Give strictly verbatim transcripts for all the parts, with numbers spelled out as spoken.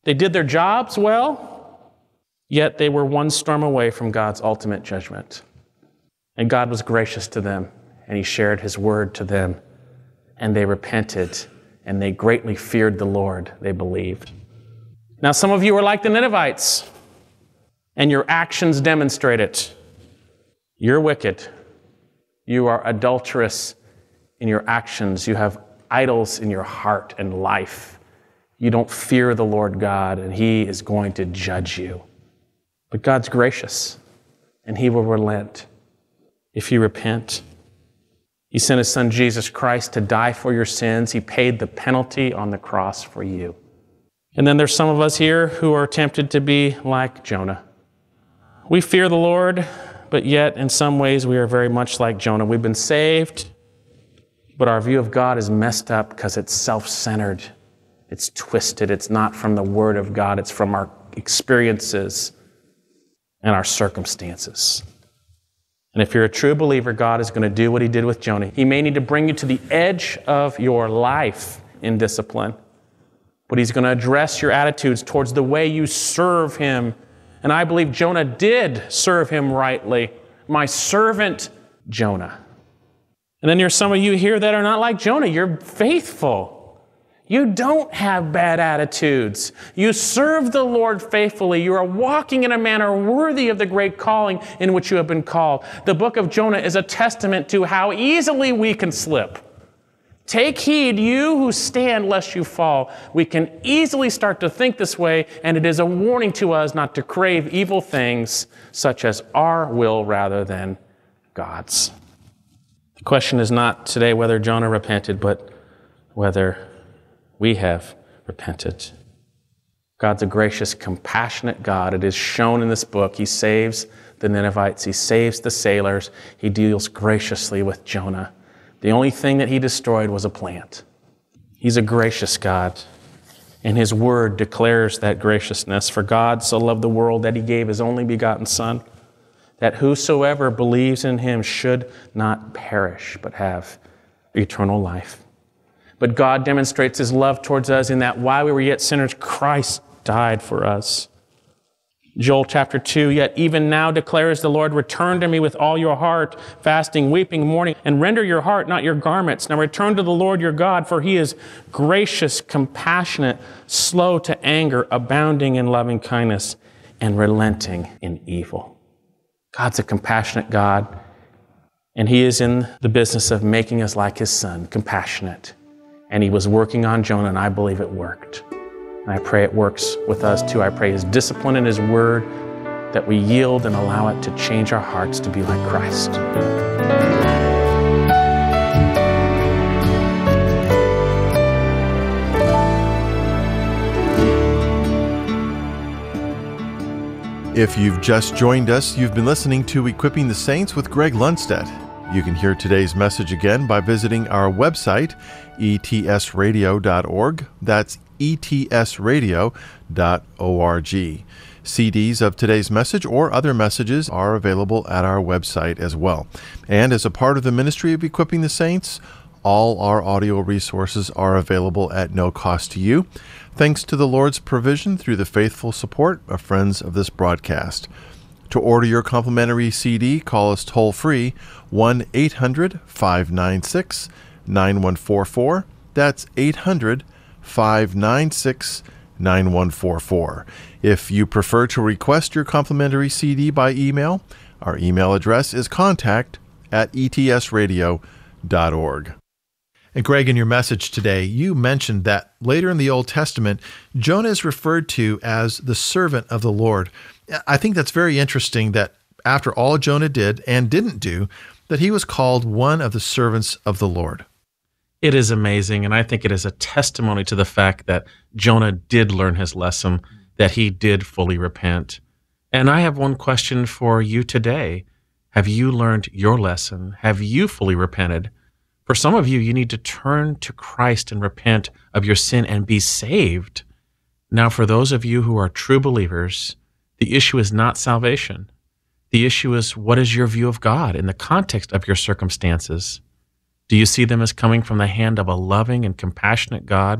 They did their jobs well, yet they were one storm away from God's ultimate judgment. And God was gracious to them, and he shared his word to them, and they repented, and they greatly feared the Lord, they believed. Now, some of you are like the Ninevites, and your actions demonstrate it. You're wicked. You are adulterous in your actions. You have idols in your heart and life. You don't fear the Lord God, and he is going to judge you. But God's gracious, and he will relent if you repent. He sent his son Jesus Christ to die for your sins. He paid the penalty on the cross for you. And then there's some of us here who are tempted to be like Jonah. We fear the Lord, but yet in some ways we are very much like Jonah. We've been saved, but our view of God is messed up because it's self-centered. It's twisted. It's not from the Word of God. It's from our experiences and our circumstances. And if you're a true believer, God is going to do what he did with Jonah. He may need to bring you to the edge of your life in discipline, but he's going to address your attitudes towards the way you serve him. And I believe Jonah did serve him rightly. My servant Jonah. And then there's some of you here that are not like Jonah. You're faithful. You don't have bad attitudes. You serve the Lord faithfully. You are walking in a manner worthy of the great calling in which you have been called. The book of Jonah is a testament to how easily we can slip. Take heed, you who stand, lest you fall. We can easily start to think this way, and it is a warning to us not to crave evil things, such as our will rather than God's. The question is not today whether Jonah repented, but whether we have repented. God's a gracious, compassionate God. It is shown in this book. He saves the Ninevites. He saves the sailors. He deals graciously with Jonah. The only thing that he destroyed was a plant. He's a gracious God, and his word declares that graciousness. For God so loved the world that he gave his only begotten Son, that whosoever believes in him should not perish, but have eternal life. But God demonstrates his love towards us in that while we were yet sinners, Christ died for us. Joel chapter two, yet even now declares the Lord, return to me with all your heart, fasting, weeping, mourning, and render your heart, not your garments. Now return to the Lord your God, for he is gracious, compassionate, slow to anger, abounding in loving kindness, and relenting in evil. God's a compassionate God, and he is in the business of making us like his Son, compassionate. And he was working on Jonah, and I believe it worked. And I pray it works with us too. I pray his discipline and his word, that we yield and allow it to change our hearts to be like Christ. If you've just joined us, you've been listening to Equipping the Saints with Greg Lundstedt. You can hear today's message again by visiting our website, e t s radio dot org. That's e t s radio dot org. C Ds of today's message or other messages are available at our website as well. And as a part of the ministry of Equipping the Saints, all our audio resources are available at no cost to you, thanks to the Lord's provision through the faithful support of friends of this broadcast. To order your complimentary C D, call us toll-free, one eight hundred five nine six nine one four four. That's eight hundred five nine six nine one four four. If you prefer to request your complimentary C D by email, our email address is contact at e t s radio dot org. And Greg, in your message today, you mentioned that later in the Old Testament, Jonah is referred to as the servant of the Lord. I think that's very interesting that after all Jonah did and didn't do, that he was called one of the servants of the Lord. It is amazing, and I think it is a testimony to the fact that Jonah did learn his lesson, that he did fully repent. And I have one question for you today. Have you learned your lesson? Have you fully repented? For some of you, you need to turn to Christ and repent of your sin and be saved. Now, for those of you who are true believers, the issue is not salvation. The issue is, what is your view of God in the context of your circumstances? Do you see them as coming from the hand of a loving and compassionate God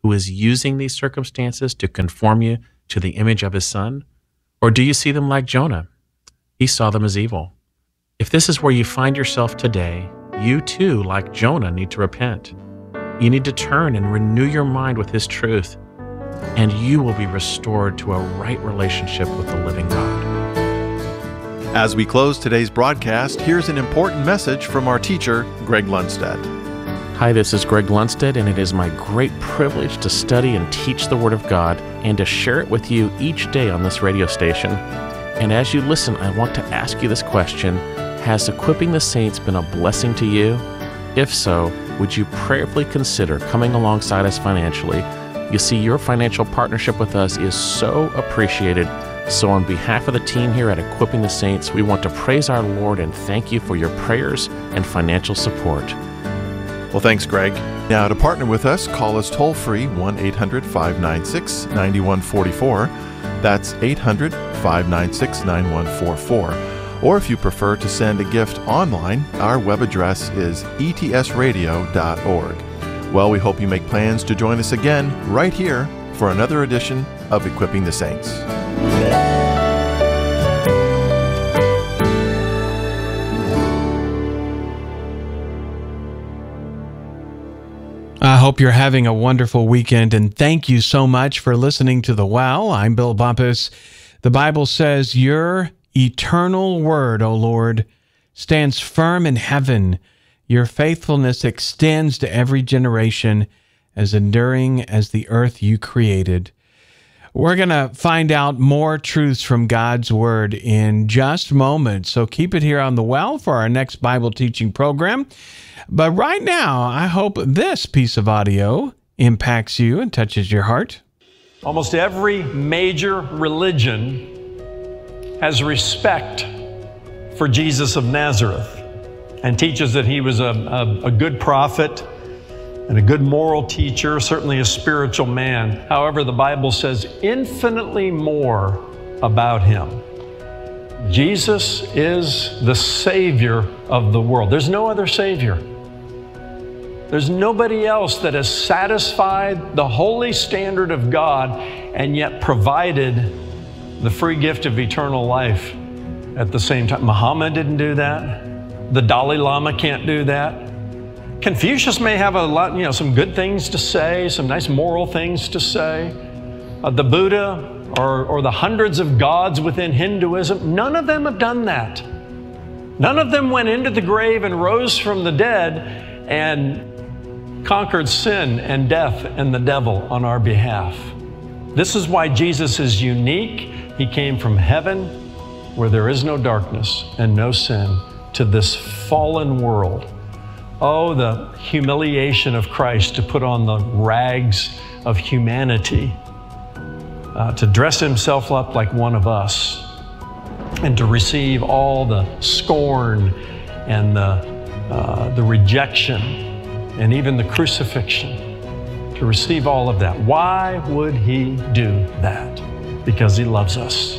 who is using these circumstances to conform you to the image of his Son? Or do you see them like Jonah? He saw them as evil. If this is where you find yourself today, you too, like Jonah, need to repent. You need to turn and renew your mind with his truth, and you will be restored to a right relationship with the living God. As we close today's broadcast, here's an important message from our teacher, Greg Lundstedt. Hi, this is Greg Lundstedt, and it is my great privilege to study and teach the Word of God and to share it with you each day on this radio station. And as you listen, I want to ask you this question: has equipping the saints been a blessing to you? If so, would you prayerfully consider coming alongside us financially? You see, your financial partnership with us is so appreciated. So on behalf of the team here at Equipping the Saints, we want to praise our Lord and thank you for your prayers and financial support. Well, thanks, Greg. Now, to partner with us, call us toll-free one eight hundred, five nine six, nine one four four. That's eight hundred, five nine six, nine one four four. Or if you prefer to send a gift online, our web address is e t s radio dot org. Well, we hope you make plans to join us again right here for another edition of Equipping the Saints. I hope you're having a wonderful weekend, and thank you so much for listening to The Well. I'm Bill Bumpus. The Bible says, "Your eternal word, O Lord, stands firm in heaven. Your faithfulness extends to every generation, as enduring as the earth you created." We're going to find out more truths from God's Word in just moments, so keep it here on The Well for our next Bible teaching program. But right now, I hope this piece of audio impacts you and touches your heart. Almost every major religion has respect for Jesus of Nazareth and teaches that he was a, a, a good prophet and a good moral teacher, certainly a spiritual man. However, the Bible says infinitely more about him. Jesus is the Savior of the world. There's no other Savior. There's nobody else that has satisfied the holy standard of God and yet provided the free gift of eternal life at the same time. Muhammad didn't do that. The Dalai Lama can't do that. Confucius may have a lot, you know, some good things to say, some nice moral things to say. Uh, the Buddha or, or the hundreds of gods within Hinduism, none of them have done that. None of them went into the grave and rose from the dead and conquered sin and death and the devil on our behalf. This is why Jesus is unique. He came from heaven where there is no darkness and no sin to this fallen world. Oh, the humiliation of Christ to put on the rags of humanity, uh, to dress himself up like one of us, and to receive all the scorn and the, uh, the rejection and even the crucifixion, to receive all of that. Why would he do that? Because he loves us.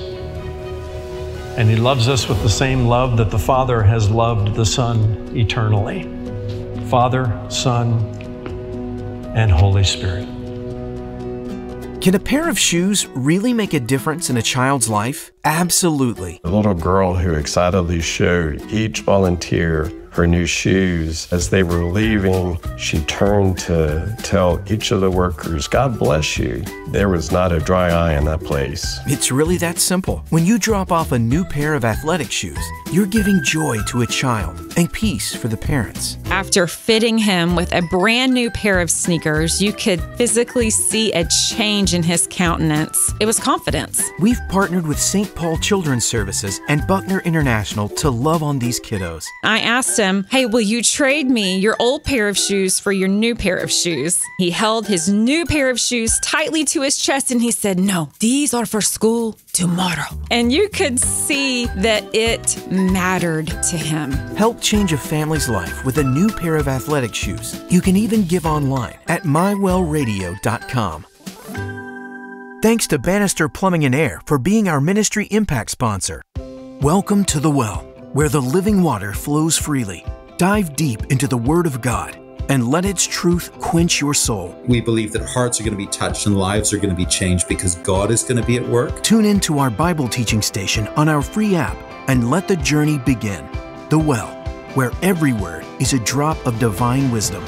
And he loves us with the same love that the Father has loved the Son eternally. Father, Son, and Holy Spirit. Can a pair of shoes really make a difference in a child's life? Absolutely. A little girl who excitedly showed each volunteer her new shoes. As they were leaving, she turned to tell each of the workers, "God bless you." There was not a dry eye in that place. It's really that simple. When you drop off a new pair of athletic shoes, you're giving joy to a child and peace for the parents. After fitting him with a brand new pair of sneakers, you could physically see a change in his countenance. It was confidence. We've partnered with Saint Paul Children's Services and Buckner International to love on these kiddos. I asked him, "Hey, will you trade me your old pair of shoes for your new pair of shoes?" He held his new pair of shoes tightly to his chest and he said, "No, these are for school tomorrow." And you could see that it mattered to him. Help change a family's life with a new pair of athletic shoes. You can even give online at my well radio dot com. Thanks to Bannister Plumbing and Air for being our Ministry Impact sponsor. Welcome to The Well, where the living water flows freely. Dive deep into the Word of God and let its truth quench your soul. We believe that hearts are going to be touched and lives are going to be changed because God is going to be at work. Tune in to our Bible teaching station on our free app and let the journey begin. The Well, where every word is a drop of divine wisdom.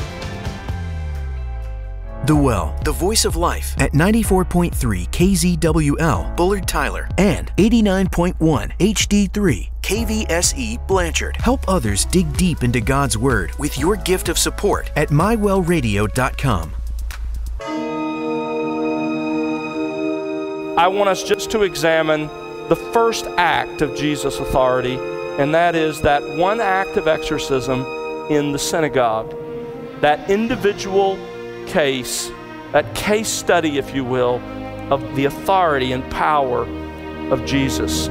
The Well, the voice of life at ninety-four point three K Z W L, Bullard Tyler, and eighty-nine point one H D three K V S E Blanchard. Help others dig deep into God's Word with your gift of support at my well radio dot com. I want us just to examine the first act of Jesus' authority, and that is that one act of exorcism in the synagogue. That individual case, that case study, if you will, of the authority and power of Jesus.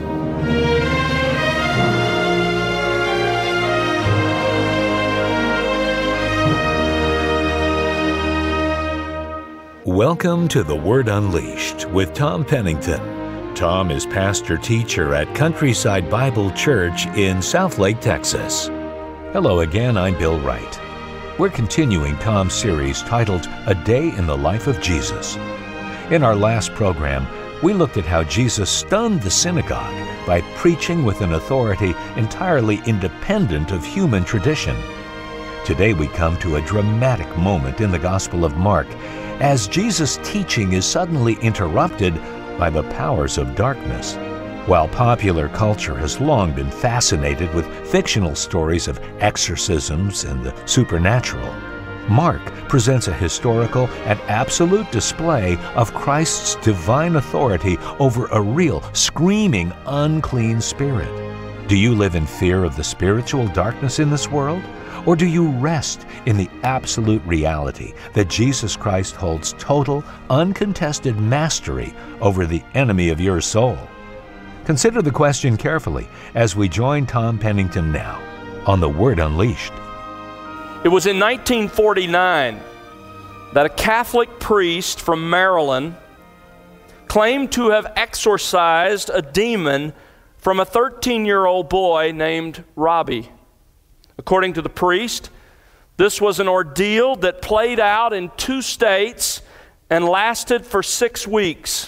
Welcome to The Word Unleashed with Tom Pennington. Tom is pastor-teacher at Countryside Bible Church in Southlake, Texas. Hello again, I'm Bill Wright. We're continuing Tom's series titled A Day in the Life of Jesus. In our last program, we looked at how Jesus stunned the synagogue by preaching with an authority entirely independent of human tradition. Today we come to a dramatic moment in the Gospel of Mark as Jesus' teaching is suddenly interrupted by the powers of darkness. While popular culture has long been fascinated with fictional stories of exorcisms and the supernatural, Mark presents a historical and absolute display of Christ's divine authority over a real, screaming, unclean spirit. Do you live in fear of the spiritual darkness in this world? Or do you rest in the absolute reality that Jesus Christ holds total, uncontested mastery over the enemy of your soul? Consider the question carefully as we join Tom Pennington now on The Word Unleashed. It was in nineteen forty-nine that a Catholic priest from Maryland claimed to have exorcised a demon from a thirteen-year-old boy named Robbie. According to the priest, this was an ordeal that played out in two states and lasted for six weeks.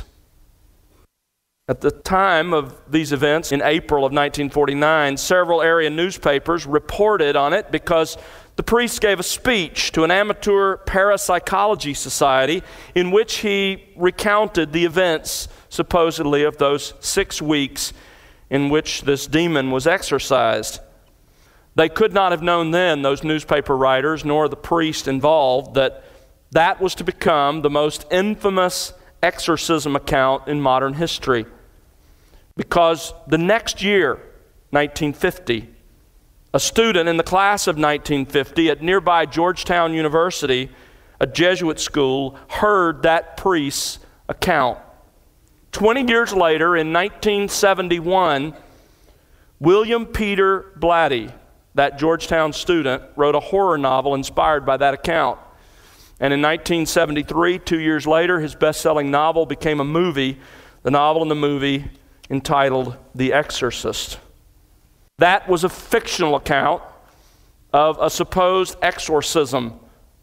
At the time of these events, in April of nineteen forty-nine, several area newspapers reported on it because the priest gave a speech to an amateur parapsychology society in which he recounted the events, supposedly, of those six weeks in which this demon was exorcised. They could not have known then, those newspaper writers, nor the priest involved, that that was to become the most infamous exorcism account in modern history. Because the next year, nineteen fifty, a student in the class of nineteen fifty at nearby Georgetown University, a Jesuit school, heard that priest's account. Twenty years later, in nineteen seventy-one, William Peter Blatty, that Georgetown student, wrote a horror novel inspired by that account. And in nineteen seventy-three, two years later, his best-selling novel became a movie, the novel and the movie entitled The Exorcist. That was a fictional account of a supposed exorcism.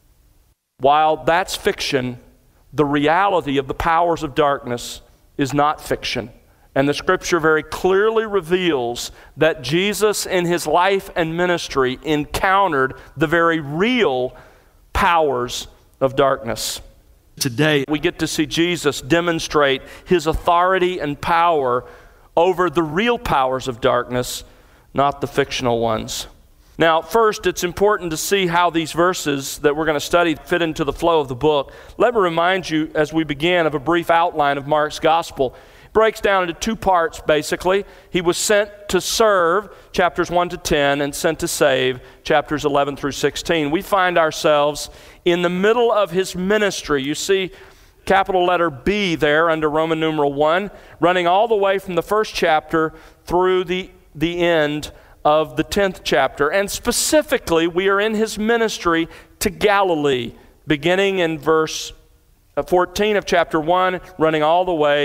While that's fiction, the reality of the powers of darkness is not fiction. And the Scripture very clearly reveals that Jesus in his life and ministry encountered the very real powers of darkness. Today, we get to see Jesus demonstrate his authority and power over the real powers of darkness, not the fictional ones. Now, first, it's important to see how these verses that we're going to study fit into the flow of the book. Let me remind you, as we begin, of a brief outline of Mark's gospel. It breaks down into two parts, basically. He was sent to serve, chapters one to ten, and sent to save, chapters eleven through sixteen. We find ourselves in the middle of his ministry. You see capital letter B there under Roman numeral one, running all the way from the first chapter through the, the end of the tenth chapter. And specifically, we are in his ministry to Galilee, beginning in verse fourteen of chapter one, running all the way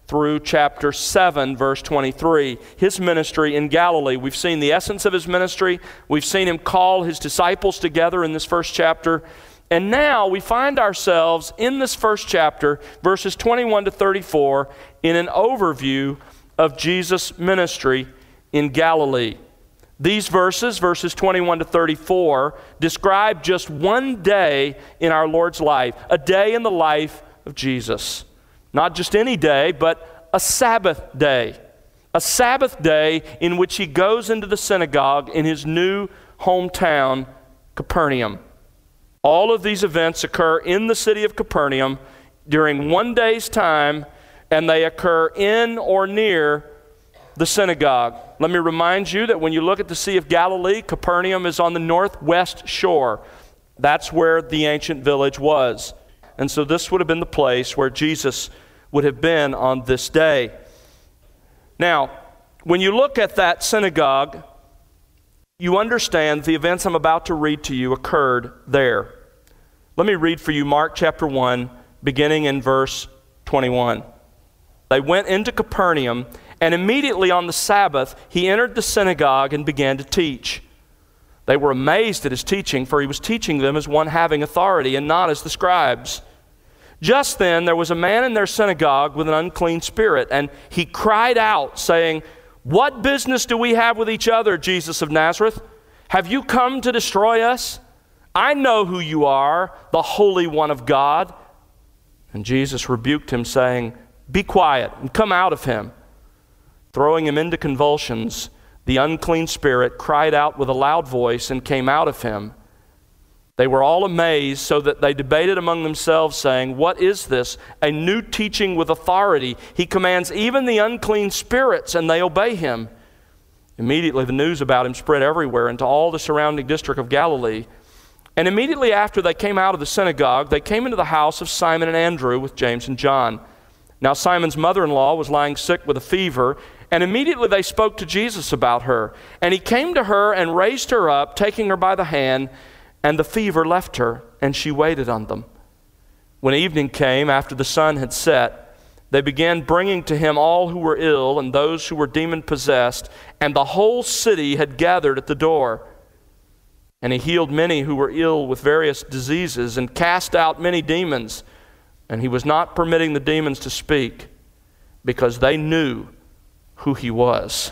through chapter seven, verse twenty-three. His ministry in Galilee. We've seen the essence of his ministry. We've seen him call his disciples together in this first chapter. And now we find ourselves in this first chapter, verses twenty-one to thirty-four, in an overview of Jesus' ministry in Galilee. These verses, verses twenty-one to thirty-four, describe just one day in our Lord's life, a day in the life of Jesus. Not just any day, but a Sabbath day. A Sabbath day in which he goes into the synagogue in his new hometown, Capernaum. All of these events occur in the city of Capernaum during one day's time, and they occur in or near the synagogue. Let me remind you that when you look at the Sea of Galilee, Capernaum is on the northwest shore. That's where the ancient village was. And so this would have been the place where Jesus would have been on this day. Now, when you look at that synagogue, you understand the events I'm about to read to you occurred there. Let me read for you Mark chapter one, beginning in verse twenty-one. They went into Capernaum, and immediately on the Sabbath he entered the synagogue and began to teach. They were amazed at his teaching, for he was teaching them as one having authority and not as the scribes. Just then there was a man in their synagogue with an unclean spirit, and he cried out, saying, "What business do we have with each other, Jesus of Nazareth? Have you come to destroy us? I know who you are, the Holy One of God." And Jesus rebuked him, saying, "Be quiet and come out of him." Throwing him into convulsions, the unclean spirit cried out with a loud voice and came out of him. They were all amazed, so that they debated among themselves, saying, "What is this? A new teaching with authority. He commands even the unclean spirits, and they obey him." Immediately the news about him spread everywhere into all the surrounding district of Galilee. And immediately after they came out of the synagogue, they came into the house of Simon and Andrew with James and John. Now Simon's mother-in-law was lying sick with a fever, and immediately they spoke to Jesus about her. And he came to her and raised her up, taking her by the hand, and the fever left her, and she waited on them. When evening came, after the sun had set, they began bringing to him all who were ill and those who were demon-possessed, and the whole city had gathered at the door. And he healed many who were ill with various diseases and cast out many demons. And he was not permitting the demons to speak, because they knew who he was.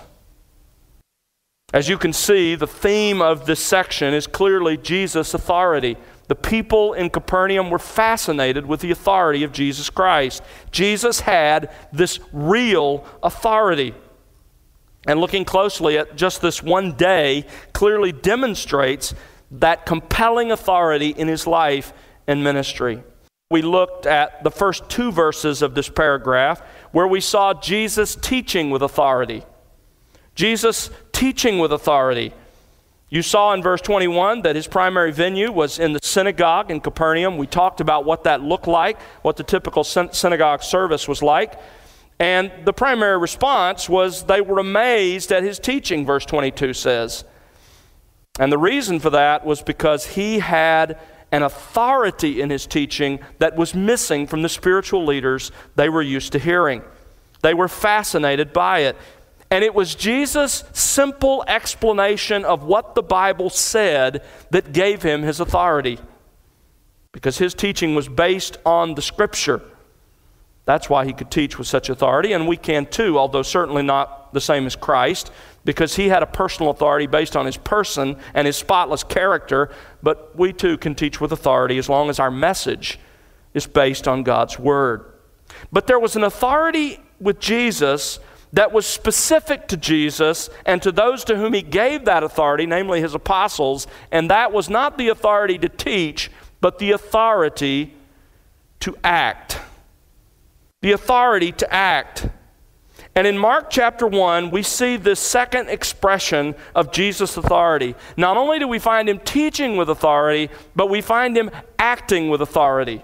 As you can see, the theme of this section is clearly Jesus' authority. The people in Capernaum were fascinated with the authority of Jesus Christ. Jesus had this real authority. And looking closely at just this one day clearly demonstrates that compelling authority in his life and ministry. We looked at the first two verses of this paragraph where we saw Jesus teaching with authority. Jesus teaching with authority. You saw in verse twenty-one that his primary venue was in the synagogue in Capernaum. We talked about what that looked like, what the typical synagogue service was like. And the primary response was they were amazed at his teaching, verse twenty-two says. And the reason for that was because he had an authority in his teaching that was missing from the spiritual leaders they were used to hearing. They were fascinated by it. And it was Jesus' simple explanation of what the Bible said that gave him his authority. Because his teaching was based on the Scripture. That's why he could teach with such authority, and we can too, although certainly not the same as Christ, because he had a personal authority based on his person and his spotless character, but we too can teach with authority as long as our message is based on God's Word. But there was an authority with Jesus that was specific to Jesus and to those to whom he gave that authority, namely his apostles, and that was not the authority to teach, but the authority to act. The authority to act. And in Mark chapter one, we see this second expression of Jesus' authority. Not only do we find him teaching with authority, but we find him acting with authority.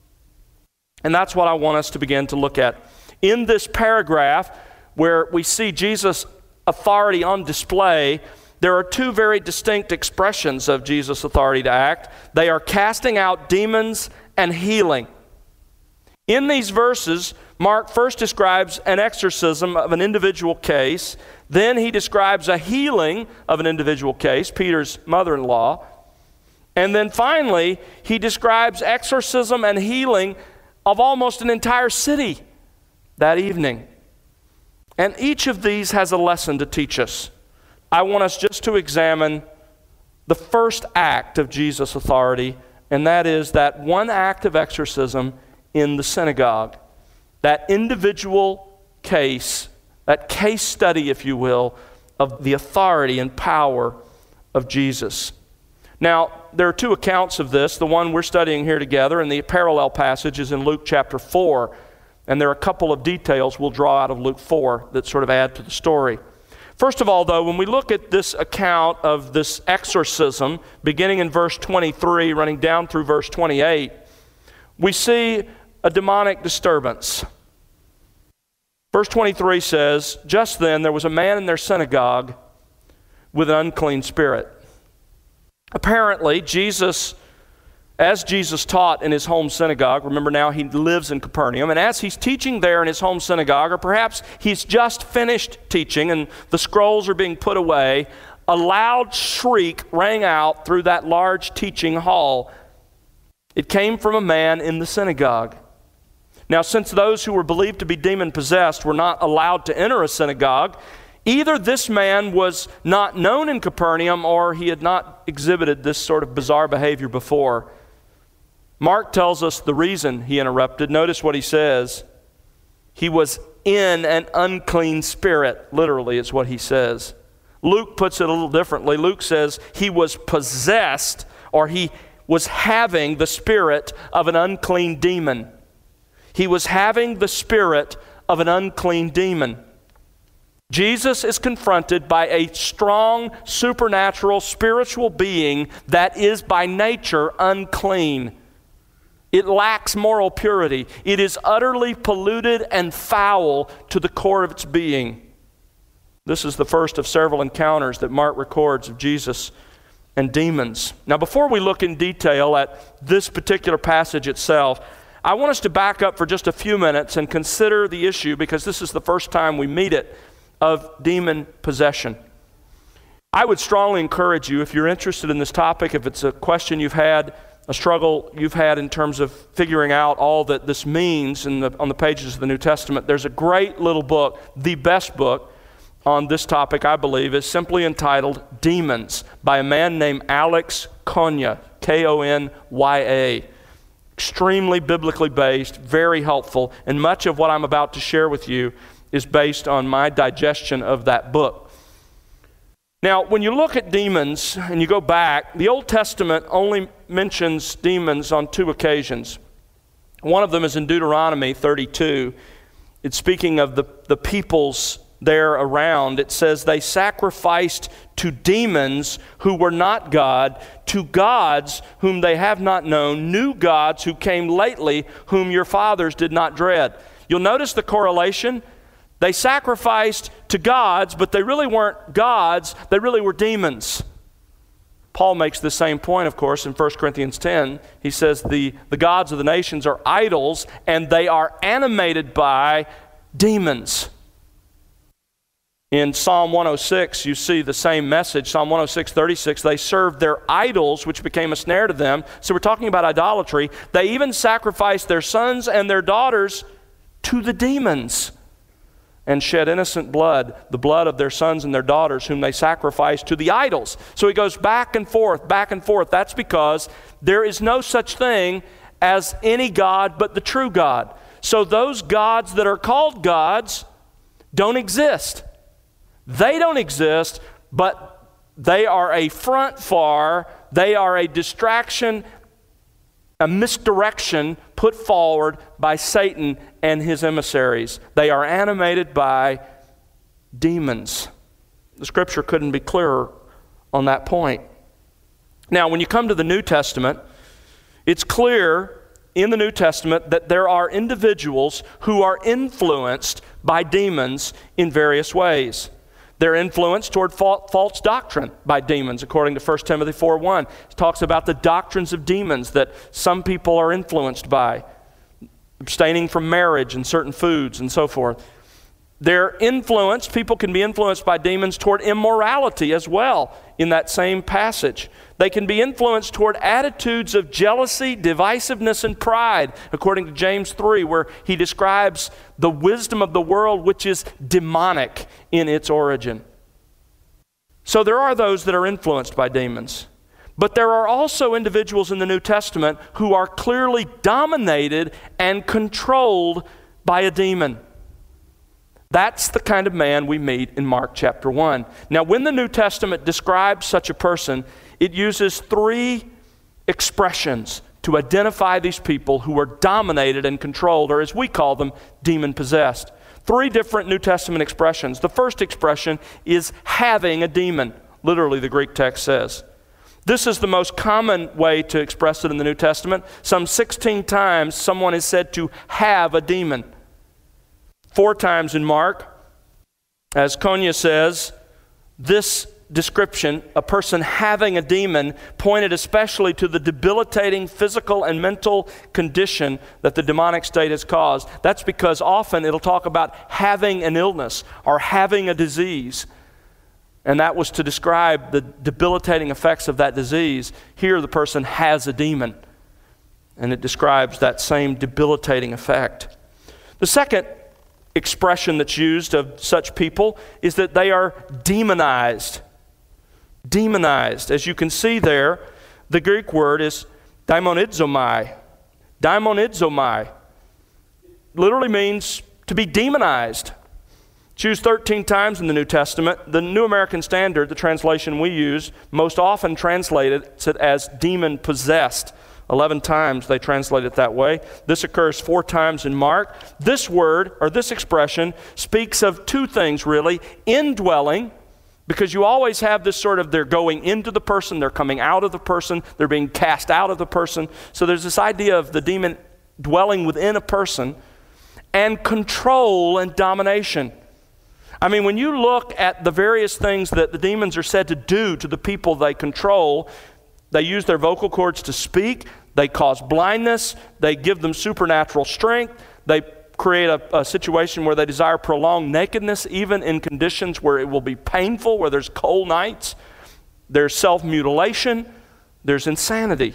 And that's what I want us to begin to look at. In this paragraph, where we see Jesus' authority on display, there are two very distinct expressions of Jesus' authority to act. They are casting out demons and healing. In these verses, Mark first describes an exorcism of an individual case. Then he describes a healing of an individual case, Peter's mother-in-law. And then finally, he describes exorcism and healing of almost an entire city that evening. And each of these has a lesson to teach us. I want us just to examine the first act of Jesus' authority, and that is that one act of exorcism in the synagogue. That individual case, that case study, if you will, of the authority and power of Jesus. Now, there are two accounts of this. The one we're studying here together, and the parallel passage is in Luke chapter four. And there are a couple of details we'll draw out of Luke four that sort of add to the story. First of all, though, when we look at this account of this exorcism, beginning in verse twenty-three, running down through verse twenty-eight, we see a demonic disturbance. Verse twenty-three says, "Just then there was a man in their synagogue with an unclean spirit." Apparently, Jesus, as Jesus taught in his home synagogue, remember now he lives in Capernaum, and as he's teaching there in his home synagogue, or perhaps he's just finished teaching and the scrolls are being put away, a loud shriek rang out through that large teaching hall. It came from a man in the synagogue. Now, since those who were believed to be demon-possessed were not allowed to enter a synagogue, either this man was not known in Capernaum or he had not exhibited this sort of bizarre behavior before. Mark tells us the reason he interrupted. Notice what he says. He was in an unclean spirit, literally is what he says. Luke puts it a little differently. Luke says he was possessed, or he was having the spirit of an unclean demon. He was having the spirit of an unclean demon. Jesus is confronted by a strong, supernatural, spiritual being that is by nature unclean. It lacks moral purity. It is utterly polluted and foul to the core of its being. This is the first of several encounters that Mark records of Jesus and demons. Now, before we look in detail at this particular passage itself, I want us to back up for just a few minutes and consider the issue, because this is the first time we meet it, of demon possession. I would strongly encourage you, if you're interested in this topic, if it's a question you've had, a struggle you've had in terms of figuring out all that this means in the, on the pages of the New Testament, there's a great little book, the best book on this topic, I believe, is simply entitled Demons by a man named Alex Konya, K O N Y A. Extremely biblically based, very helpful, and much of what I'm about to share with you is based on my digestion of that book. Now, when you look at demons and you go back, the Old Testament only mentions demons on two occasions. One of them is in Deuteronomy thirty-two. It's speaking of the, the peoples there around. It says they sacrificed to demons who were not God, to gods whom they have not known, new gods who came lately, whom your fathers did not dread. You'll notice the correlation. They sacrificed to gods, but they really weren't gods, they really were demons. Paul makes the same point, of course, in First Corinthians ten. He says the, the gods of the nations are idols, and they are animated by demons. In Psalm one oh six, you see the same message. Psalm one oh six, thirty-six, they served their idols, which became a snare to them. So we're talking about idolatry. They even sacrificed their sons and their daughters to the demons and shed innocent blood, the blood of their sons and their daughters, whom they sacrificed to the idols. So he goes back and forth, back and forth. That's because there is no such thing as any God but the true God. So those gods that are called gods don't exist. They don't exist, but they are a front for, they are a distraction, a misdirection put forward by Satan and his emissaries. They are animated by demons. The scripture couldn't be clearer on that point. Now, when you come to the New Testament, it's clear in the New Testament that there are individuals who are influenced by demons in various ways. They're influenced toward false doctrine by demons, according to First Timothy four one. It talks about the doctrines of demons that some people are influenced by. abstaining from marriage and certain foods and so forth. They're influenced, people can be influenced by demons toward immorality as well in that same passage. They can be influenced toward attitudes of jealousy, divisiveness, and pride, according to James three, where he describes the wisdom of the world, which is demonic in its origin. So there are those that are influenced by demons. But there are also individuals in the New Testament who are clearly dominated and controlled by a demon. That's the kind of man we meet in Mark chapter one. Now, when the New Testament describes such a person, it uses three expressions to identify these people who are dominated and controlled, or as we call them, demon-possessed. Three different New Testament expressions. The first expression is having a demon, literally the Greek text says. This is the most common way to express it in the New Testament. Some sixteen times someone is said to have a demon. Four times in Mark, as Konya says, this description, a person having a demon, pointed especially to the debilitating physical and mental condition that the demonic state has caused. That's because often it'll talk about having an illness or having a disease. And that was to describe the debilitating effects of that disease. Here the person has a demon, and it describes that same debilitating effect. The second expression that's used of such people is that they are demonized. Demonized. As you can see there, the Greek word is daimonidzomai. Daimonidzomai literally means to be demonized. It's used thirteen times in the New Testament. The New American Standard, the translation we use, most often translated it as demon-possessed. Eleven times they translate it that way. This occurs four times in Mark. This word, or this expression, speaks of two things really. Indwelling, because you always have this sort of, they're going into the person, they're coming out of the person, they're being cast out of the person. So there's this idea of the demon dwelling within a person. And control and domination. I mean, when you look at the various things that the demons are said to do to the people they control, they use their vocal cords to speak, they cause blindness, they give them supernatural strength, they create a, a situation where they desire prolonged nakedness, even in conditions where it will be painful, where there's cold nights, there's self-mutilation, there's insanity.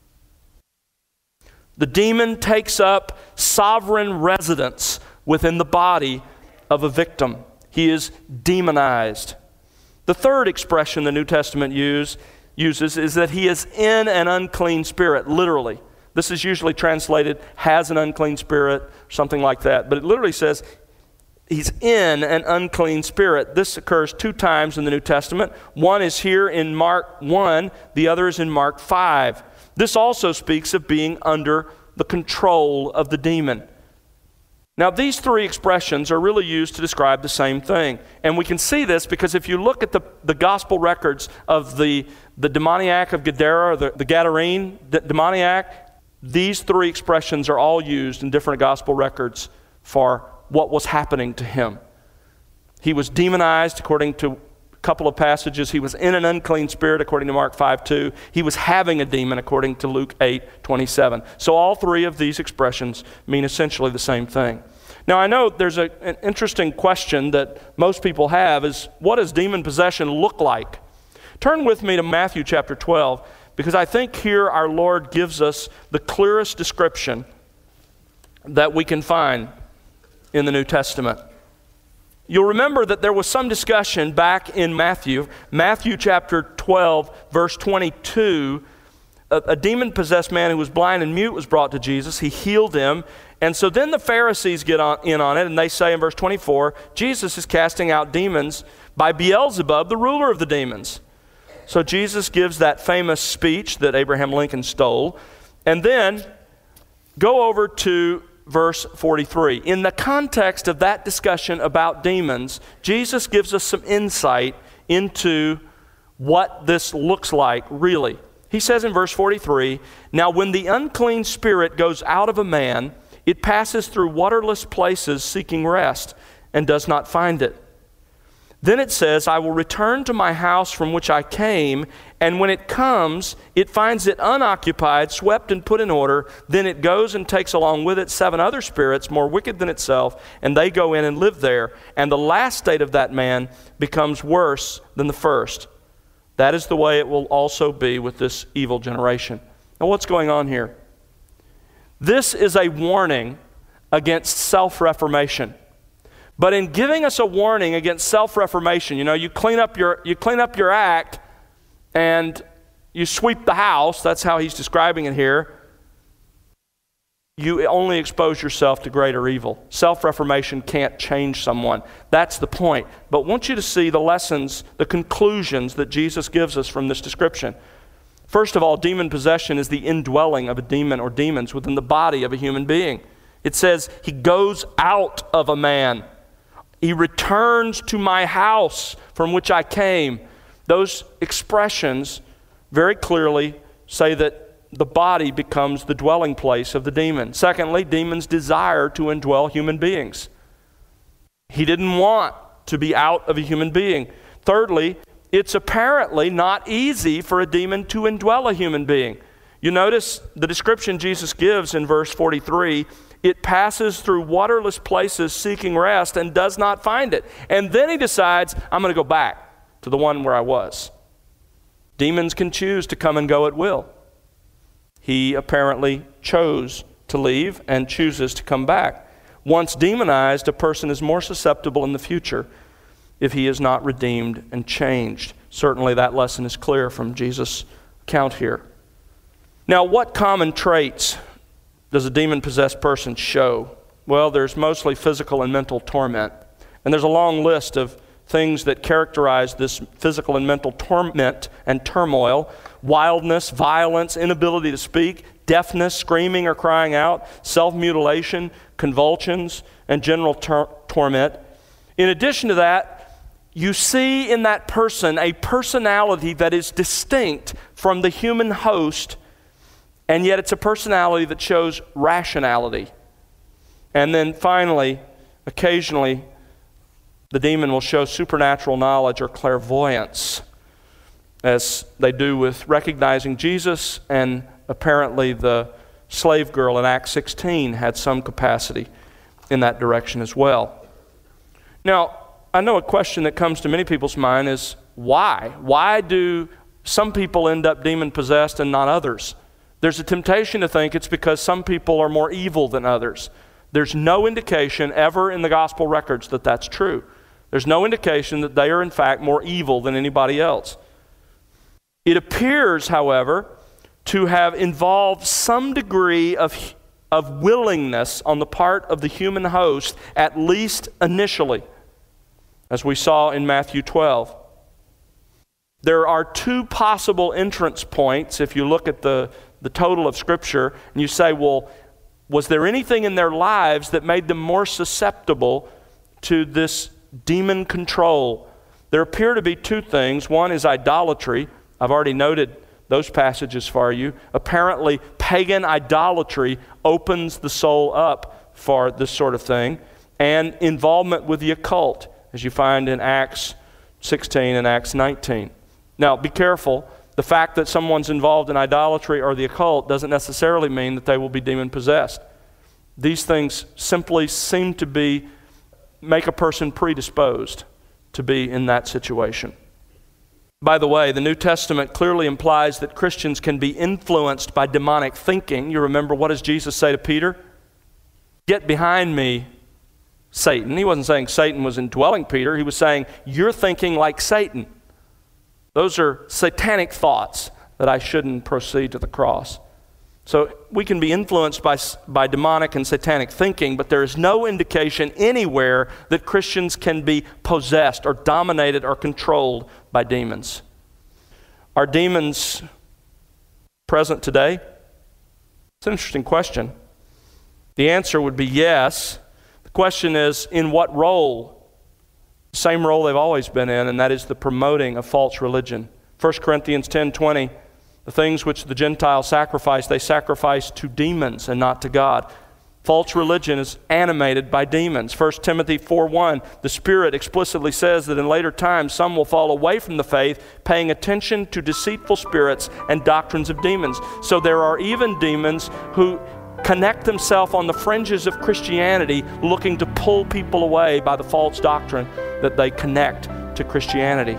The demon takes up sovereign residence within the body of a victim. He is demonized. The third expression the New Testament use, uses is that he is in an unclean spirit, literally. This is usually translated, has an unclean spirit, something like that. But it literally says, he's in an unclean spirit. This occurs two times in the New Testament. One is here in Mark one, the other is in Mark five. This also speaks of being under the control of the demon. Now, these three expressions are really used to describe the same thing. And we can see this because if you look at the, the gospel records of the, the demoniac of Gadara, or the, the Gadarene the demoniac, these three expressions are all used in different gospel records for what was happening to him. He was demonized, according to a couple of passages. He was in an unclean spirit, according to Mark five two. He was having a demon, according to Luke eight twenty-seven. So all three of these expressions mean essentially the same thing. Now, I know there's a, an interesting question that most people have is, what does demon possession look like? Turn with me to Matthew chapter twelve, because I think here our Lord gives us the clearest description that we can find in the New Testament. You'll remember that there was some discussion back in Matthew, Matthew chapter twelve, verse twenty-two. A, a demon-possessed man who was blind and mute was brought to Jesus. He healed him. And so then the Pharisees get on, in on it, and they say in verse twenty-four, Jesus is casting out demons by Beelzebub, the ruler of the demons. So Jesus gives that famous speech that Abraham Lincoln stole. And then go over to verse forty-three. In the context of that discussion about demons, Jesus gives us some insight into what this looks like really. He says in verse forty-three, "Now when the unclean spirit goes out of a man, it passes through waterless places seeking rest and does not find it. Then it says, I will return to my house from which I came, and when it comes, it finds it unoccupied, swept and put in order. Then it goes and takes along with it seven other spirits more wicked than itself, and they go in and live there. And the last state of that man becomes worse than the first. That is the way it will also be with this evil generation. Now, what's going on here? This is a warning against self-reformation. But in giving us a warning against self-reformation, you know, you clean up your, you clean up your act and you sweep the house, that's how he's describing it here, you only expose yourself to greater evil. Self-reformation can't change someone. That's the point. But I want you to see the lessons, the conclusions that Jesus gives us from this description. First of all, demon possession is the indwelling of a demon or demons within the body of a human being. It says he goes out of a man. He returns to my house from which I came. Those expressions very clearly say that the body becomes the dwelling place of the demon. Secondly, demons desire to indwell human beings. He didn't want to be out of a human being. Thirdly, it's apparently not easy for a demon to indwell a human being. You notice the description Jesus gives in verse forty-three. It passes through waterless places seeking rest and does not find it. And then he decides, I'm going to go back to the one where I was. Demons can choose to come and go at will. He apparently chose to leave and chooses to come back. Once demonized, a person is more susceptible in the future if he is not redeemed and changed. Certainly that lesson is clear from Jesus' account here. Now, what common traits does a demon-possessed person show? Well, there's mostly physical and mental torment. And there's a long list of things that characterize this physical and mental torment and turmoil: wildness, violence, inability to speak, deafness, screaming or crying out, self-mutilation, convulsions, and general tor- torment. In addition to that, you see in that person a personality that is distinct from the human host, and yet it's a personality that shows rationality. And then finally, occasionally, the demon will show supernatural knowledge or clairvoyance, as they do with recognizing Jesus, and apparently the slave girl in Acts sixteen had some capacity in that direction as well. Now, I know a question that comes to many people's mind is, why? Why do some people end up demon-possessed and not others? There's a temptation to think it's because some people are more evil than others. There's no indication ever in the gospel records that that's true. There's no indication that they are in fact more evil than anybody else. It appears, however, to have involved some degree of, of willingness on the part of the human host, at least initially, as we saw in Matthew twelve. There are two possible entrance points if you look at the, the total of Scripture, and you say, well, was there anything in their lives that made them more susceptible to this demon control? There appear to be two things. One is idolatry. I've already noted those passages for you. Apparently, pagan idolatry opens the soul up for this sort of thing. And involvement with the occult, as you find in Acts sixteen and Acts nineteen. Now, be careful. The fact that someone's involved in idolatry or the occult doesn't necessarily mean that they will be demon-possessed. These things simply seem to be make a person predisposed to be in that situation. By the way, the New Testament clearly implies that Christians can be influenced by demonic thinking. You remember, what does Jesus say to Peter? Get behind me, Satan. He wasn't saying Satan was indwelling Peter. He was saying, you're thinking like Satan. Those are satanic thoughts that I shouldn't proceed to the cross. So we can be influenced by, by demonic and satanic thinking, but there is no indication anywhere that Christians can be possessed or dominated or controlled by demons. Are demons present today? It's an interesting question. The answer would be yes. The question is, in what role? The same role they've always been in, and that is the promoting of false religion. First Corinthians ten twenty, the things which the Gentiles sacrifice, they sacrifice to demons and not to God. False religion is animated by demons. First Timothy four one, the Spirit explicitly says that in later times some will fall away from the faith, paying attention to deceitful spirits and doctrines of demons. So there are even demons who connect themselves on the fringes of Christianity, looking to pull people away by the false doctrine that they connect to Christianity.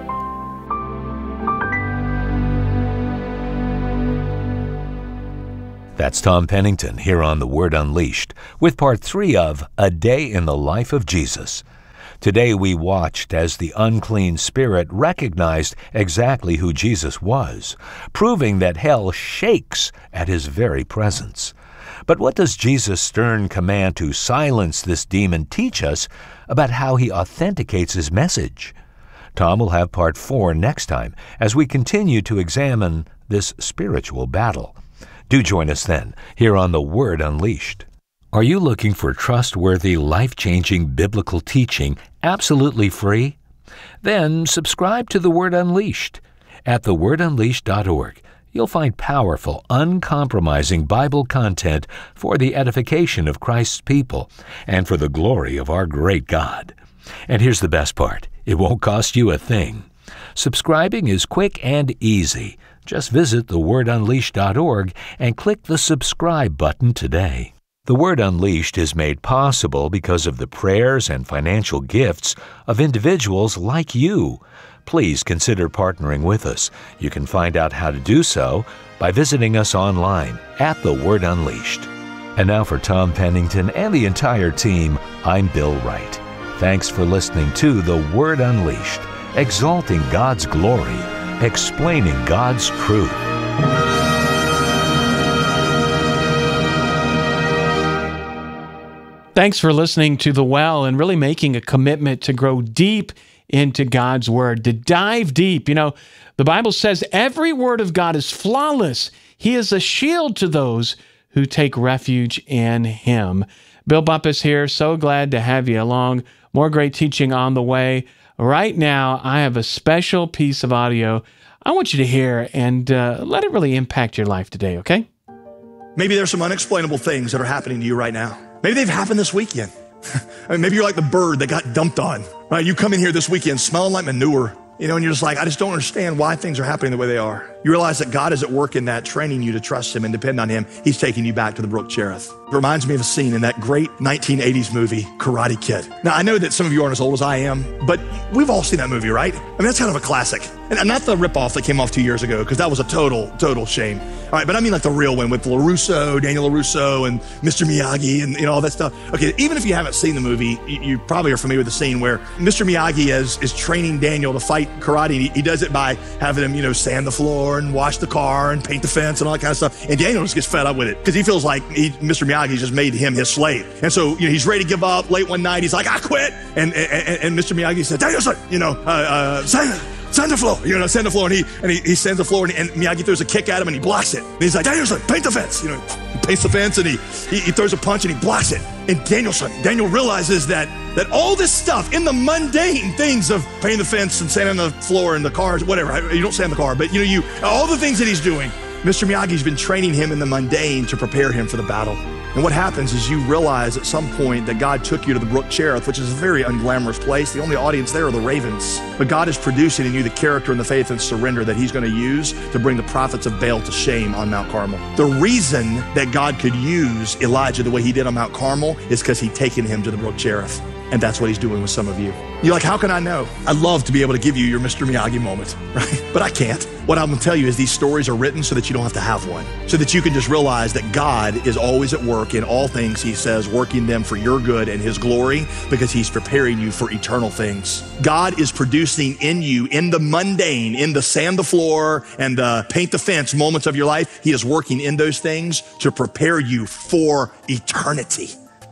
That's Tom Pennington here on The Word Unleashed with part three of A Day in the Life of Jesus. Today we watched as the unclean spirit recognized exactly who Jesus was, proving that hell shakes at his very presence. But what does Jesus' stern command to silence this demon teach us about how he authenticates his message? Tom will have part four next time as we continue to examine this spiritual battle. Do join us then, here on The Word Unleashed. Are you looking for trustworthy, life-changing biblical teaching absolutely free? Then subscribe to The Word Unleashed. At the word unleashed dot org, you'll find powerful, uncompromising Bible content for the edification of Christ's people and for the glory of our great God. And here's the best part. It won't cost you a thing. Subscribing is quick and easy. Just visit the word unleashed dot org and click the subscribe button today. The Word Unleashed is made possible because of the prayers and financial gifts of individuals like you. Please consider partnering with us. You can find out how to do so by visiting us online at The Word Unleashed. And now for Tom Pennington and the entire team, I'm Bill Wright. Thanks for listening to The Word Unleashed, exalting God's glory, explaining God's truth. Thanks for listening to The Well and really making a commitment to grow deep into God's Word, to dive deep. You know, the Bible says every word of God is flawless. He is a shield to those who take refuge in Him. Bill Bumpus here. So glad to have you along. More great teaching on the way. Right now, I have a special piece of audio I want you to hear and uh, let it really impact your life today, okay? Maybe there's some unexplainable things that are happening to you right now. Maybe they've happened this weekend. I mean, maybe you're like the bird that got dumped on, right? You come in here this weekend smelling like manure, you know, and you're just like, I just don't understand why things are happening the way they are. You realize that God is at work in that, training you to trust Him and depend on Him. He's taking you back to the Brook Cherith. It reminds me of a scene in that great nineteen eighties movie, Karate Kid. Now, I know that some of you aren't as old as I am, but we've all seen that movie, right? I mean, that's kind of a classic. And not the ripoff that came off two years ago, because that was a total, total shame. All right, but I mean like the real one with LaRusso, Daniel LaRusso, and Mister Miyagi, and you know all that stuff. Okay, even if you haven't seen the movie, you, you probably are familiar with the scene where Mister Miyagi is, is training Daniel to fight karate. And he, he does it by having him, you know, sand the floor and wash the car and paint the fence and all that kind of stuff. And Daniel just gets fed up with it because he feels like he, Mister Miyagi just made him his slave. And so, you know, he's ready to give up. Late one night, he's like, I quit. And and, and Mister Miyagi said, Danielson, you know, uh, uh, sand, sand the floor, you know, sand the floor. And he and he, he sends the floor, and, and Miyagi throws a kick at him, and he blocks it. And he's like, Danielson, paint the fence. You know, he paints the fence, and he, he he throws a punch, and he blocks it. And Danielson, Daniel realizes that that all this stuff in the mundane things of painting the fence and sanding the floor and the cars, whatever, you don't sand the car, but you know, you all the things that he's doing, Mister Miyagi's been training him in the mundane to prepare him for the battle. And what happens is you realize at some point that God took you to the Brook Cherith, which is a very unglamorous place. The only audience there are the ravens. But God is producing in you the character and the faith and surrender that He's going to use to bring the prophets of Baal to shame on Mount Carmel. The reason that God could use Elijah the way He did on Mount Carmel is because He'd taken him to the Brook Cherith. And that's what He's doing with some of you. You're like, how can I know? I'd love to be able to give you your Mister Miyagi moment, right? But I can't. What I'm going to tell you is these stories are written so that you don't have to have one, so that you can just realize that God is always at work in all things, He says, working them for your good and His glory, because He's preparing you for eternal things. God is producing in you, in the mundane, in the sand the floor and the paint the fence moments of your life, He is working in those things to prepare you for eternity.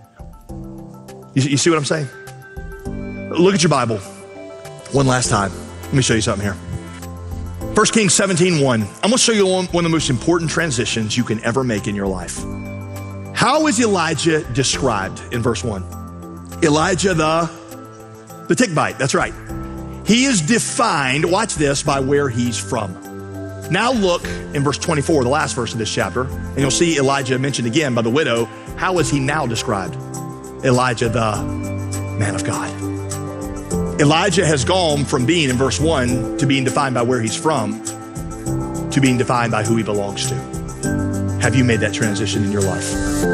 You, you see what I'm saying? Look at your Bible one last time. Let me show you something here. First Kings seventeen one. I'm going to show you one of the most important transitions you can ever make in your life. How is Elijah described in verse one? Elijah the, the Tickbite, that's right. He is defined, watch this, by where he's from. Now look in verse twenty-four, the last verse of this chapter, and you'll see Elijah mentioned again by the widow, How is he now described? Elijah, the man of God. Elijah has gone from being in verse one to being defined by where he's from to being defined by who he belongs to. Have you made that transition in your life?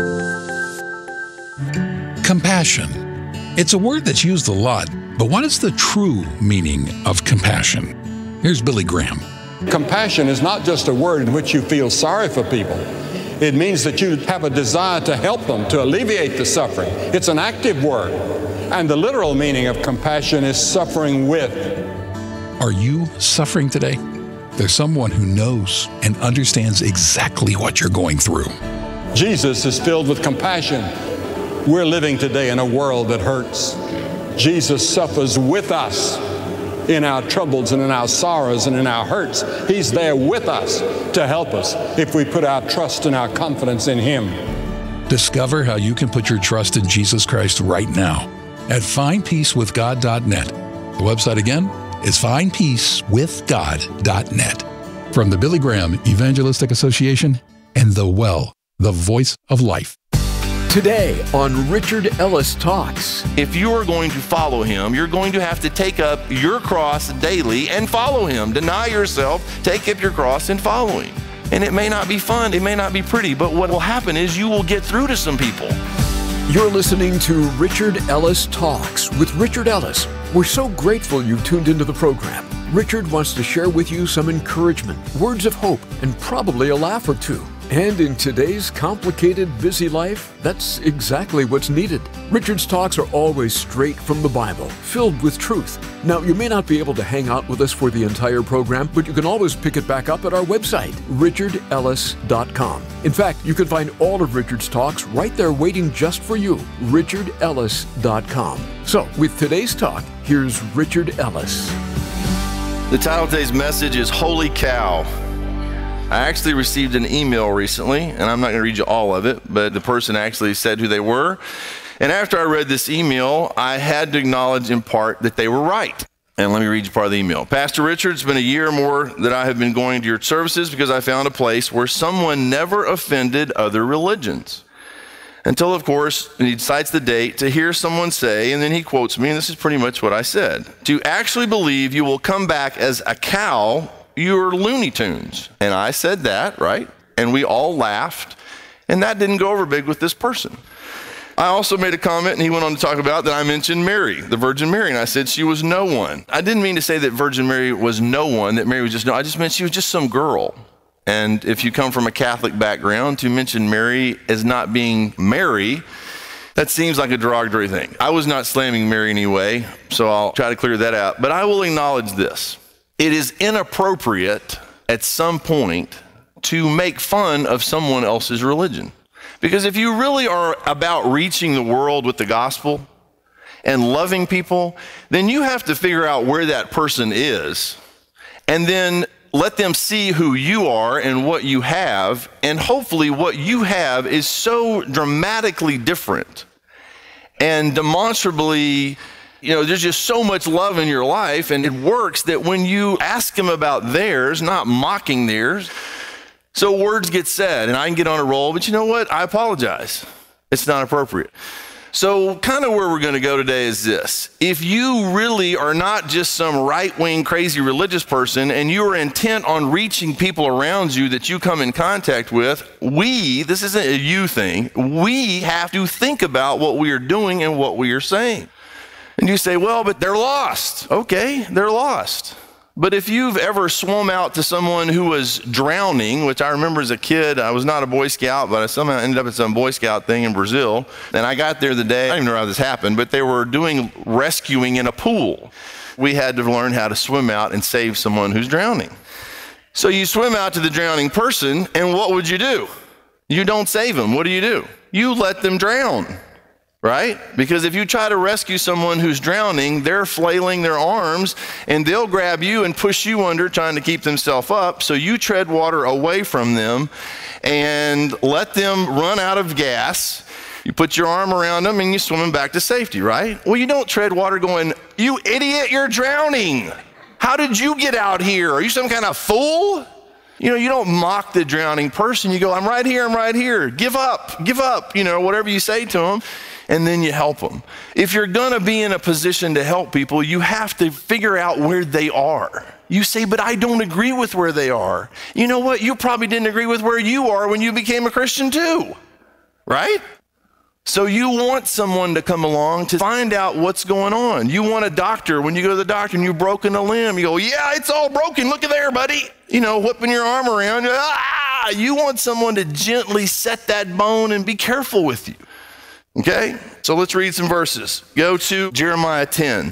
Compassion. It's a word that's used a lot, but what is the true meaning of compassion? Here's Billy Graham. Compassion is not just a word in which you feel sorry for people. It means that you have a desire to help them, to alleviate the suffering. It's an active word. And the literal meaning of compassion is suffering with. Are you suffering today? There's someone who knows and understands exactly what you're going through. Jesus is filled with compassion. We're living today in a world that hurts. Jesus suffers with us in our troubles and in our sorrows and in our hurts. He's there with us to help us if we put our trust and our confidence in Him. Discover how you can put your trust in Jesus Christ right now at find peace with god dot net. The website again is find peace with god dot net. From the Billy Graham Evangelistic Association and The Well, the voice of life. Today on Richard Ellis Talks. If you are going to follow him, you're going to have to take up your cross daily and follow him. Deny yourself, take up your cross and follow him. And it may not be fun, it may not be pretty, but what will happen is you will get through to some people. You're listening to Richard Ellis Talks with Richard Ellis. We're so grateful you've tuned into the program. Richard wants to share with you some encouragement, words of hope, and probably a laugh or two. And in today's complicated, busy life, that's exactly what's needed. Richard's talks are always straight from the Bible, filled with truth. Now, you may not be able to hang out with us for the entire program, but you can always pick it back up at our website, richard ellis dot com. In fact, you can find all of Richard's talks right there waiting just for you, richard ellis dot com. So, with today's talk, here's Richard Ellis. The title of today's message is Holy Cow. I actually received an email recently, and I'm not going to read you all of it, but the person actually said who they were. And after I read this email, I had to acknowledge in part that they were right. And let me read you part of the email. Pastor Richard, it's been a year or more that I have been going to your services because I found a place where someone never offended other religions. Until, of course, he cites the date to hear someone say, and then he quotes me, and this is pretty much what I said, to actually believe you will come back as a cow, you're Looney Tunes. And I said that, right? And we all laughed. And that didn't go over big with this person. I also made a comment, and he went on to talk about that I mentioned Mary, the Virgin Mary, and I said she was no one. I didn't mean to say that Virgin Mary was no one, that Mary was just no, I just meant she was just some girl. And if you come from a Catholic background, to mention Mary as not being Mary, that seems like a derogatory thing. I was not slamming Mary anyway, so I'll try to clear that out. But I will acknowledge this. It is inappropriate at some point to make fun of someone else's religion. Because if you really are about reaching the world with the gospel and loving people, then you have to figure out where that person is and then let them see who you are and what you have. And hopefully what you have is so dramatically different and demonstrably, you know, there's just so much love in your life, and it works that when you ask them about theirs, not mocking theirs, so words get said, and I can get on a roll, but you know what? I apologize. It's not appropriate. So kind of where we're going to go today is this. If you really are not just some right-wing crazy religious person and you are intent on reaching people around you that you come in contact with, we, this isn't a you thing, we have to think about what we are doing and what we are saying. And you say, well, but they're lost. Okay, they're lost. But if you've ever swum out to someone who was drowning, which I remember as a kid, I was not a Boy Scout, but I somehow ended up at some Boy Scout thing in Brazil. And I got there the day, I don't even know how this happened, but they were doing rescuing in a pool. We had to learn how to swim out and save someone who's drowning. So you swim out to the drowning person, and what would you do? You don't save them. What do you do? You let them drown. Right? Because if you try to rescue someone who's drowning, they're flailing their arms and they'll grab you and push you under trying to keep themselves up. So you tread water away from them and let them run out of gas. You put your arm around them and you swim them back to safety, right? Well, you don't tread water going, you idiot, you're drowning. How did you get out here? Are you some kind of fool? You know, you don't mock the drowning person. You go, I'm right here, I'm right here. Give up, give up, you know, whatever you say to them, and then you help them. If you're going to be in a position to help people, you have to figure out where they are. You say, but I don't agree with where they are. You know what? You probably didn't agree with where you are when you became a Christian too, right? So you want someone to come along to find out what's going on. You want a doctor, when you go to the doctor and you've broken a limb, you go, yeah, it's all broken. Look at there, buddy. You know, whipping your arm around. Ah! You want someone to gently set that bone and be careful with you. Okay? So let's read some verses. Go to Jeremiah ten.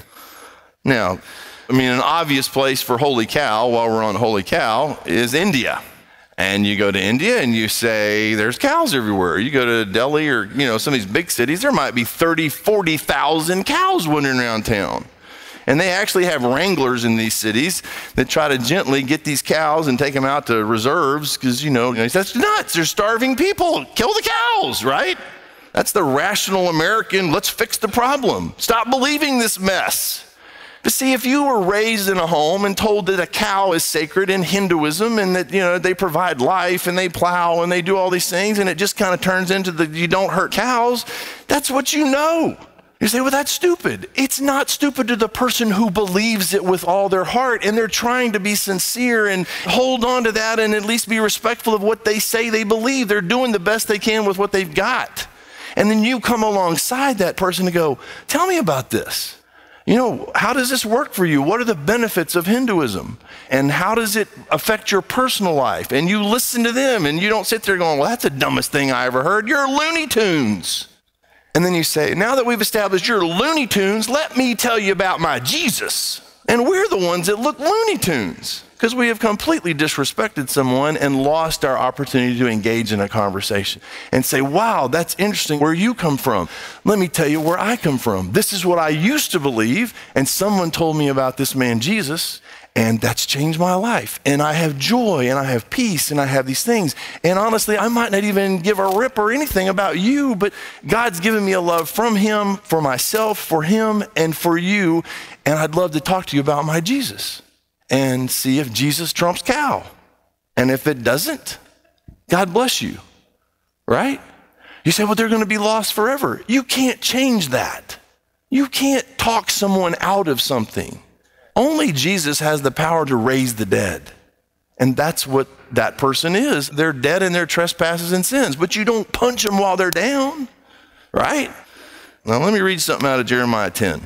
Now, I mean, an obvious place for holy cow, while we're on holy cow, is India. And you go to India and you say, there's cows everywhere. You go to Delhi or, you know, some of these big cities, there might be thirty, forty thousand cows wandering around town. And they actually have wranglers in these cities that try to gently get these cows and take them out to reserves because, you know, that's nuts. They're starving people. Kill the cows, right? That's the rational American, let's fix the problem. Stop believing this mess. But see, if you were raised in a home and told that a cow is sacred in Hinduism and that, you know, they provide life and they plow and they do all these things and it just kind of turns into the you don't hurt cows, that's what you know. You say, well, that's stupid. It's not stupid to the person who believes it with all their heart and they're trying to be sincere and hold on to that and at least be respectful of what they say they believe. They're doing the best they can with what they've got. And then you come alongside that person to go, tell me about this. You know, how does this work for you? What are the benefits of Hinduism? And how does it affect your personal life? And you listen to them and you don't sit there going, well, that's the dumbest thing I ever heard. You're Looney Tunes. And then you say, now that we've established you're Looney Tunes, let me tell you about my Jesus. And we're the ones that look Looney Tunes because we have completely disrespected someone and lost our opportunity to engage in a conversation and say, wow, that's interesting where you come from. Let me tell you where I come from. This is what I used to believe, and someone told me about this man, Jesus, and that's changed my life. And I have joy, and I have peace, and I have these things. And honestly, I might not even give a rip or anything about you, but God's given me a love from him, for myself, for him, and for you, and I'd love to talk to you about my Jesus. And see if Jesus trumps cow. And if it doesn't, God bless you, right? You say, well, they're going to be lost forever. You can't change that. You can't talk someone out of something. Only Jesus has the power to raise the dead. And that's what that person is. They're dead in their trespasses and sins, but you don't punch them while they're down, right? Now, let me read something out of Jeremiah ten.